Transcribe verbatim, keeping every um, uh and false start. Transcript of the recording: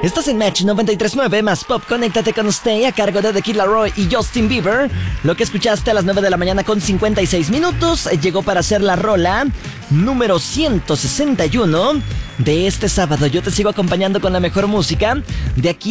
Estás en Match noventa y tres punto nueve más Pop. Conéctate con Stay a cargo de The Kid Laroi y Justin Bieber. Lo que escuchaste a las nueve de la mañana con cincuenta y seis minutos llegó para ser la rola número ciento sesenta y uno de este sábado. Yo te sigo acompañando con la mejor música de aquí